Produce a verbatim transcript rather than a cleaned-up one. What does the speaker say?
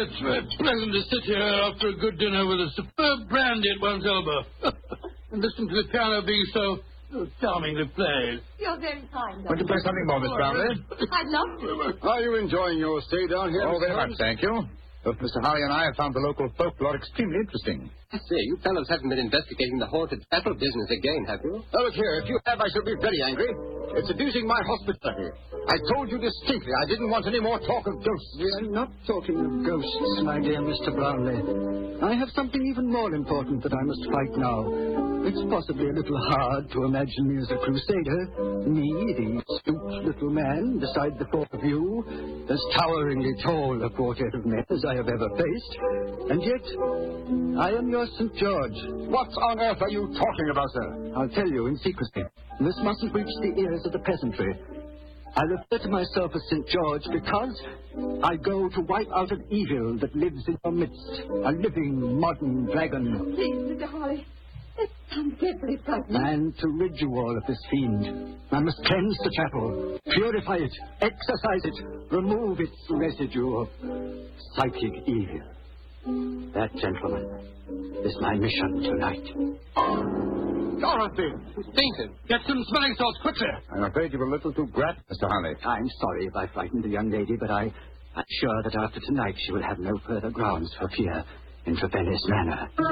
it's very pleasant to sit here after a good dinner with a superb brandy at one's elbow. And listen to the piano being so, so charmingly played. You're very kind. Want to play something more, Miss Brownlee? I'd love to. Are you enjoying your stay down here? Oh, very much, thank you. Both Mister Harley and I have found the local folklore extremely interesting. I say, you fellows haven't been investigating the haunted chapel business again, have you? Oh, look here. If you have, I shall be very angry. It's abusing my hospitality. I told you distinctly I didn't want any more talk of ghosts. We are not talking of ghosts, my dear Mister Brownlee. I have something even more important that I must fight now. It's possibly a little hard to imagine me as a crusader. Me, the stooped little man, beside the four of you, as toweringly tall a quartet of men as I have ever faced. And yet, I am your Saint George. What on earth are you talking about, sir? I'll tell you in secrecy. This mustn't reach the ears of the peasantry. I refer to myself as Saint George because I go to wipe out an evil that lives in your midst. A living, modern dragon. Please, Mister Harley. That sounds dreadfully frightening. And to rid you all of this fiend, I must cleanse the chapel, purify it, exorcise it, remove its residue of psychic evil. That, gentlemen, is my mission tonight. Dorothy! Who's fainted? Get some smelling salts, quickly. I'm afraid you're a little too gruff, Mister Harley. I'm sorry if I frightened the young lady, but I, I'm sure that after tonight she will have no further grounds for fear in Trevellis Manor.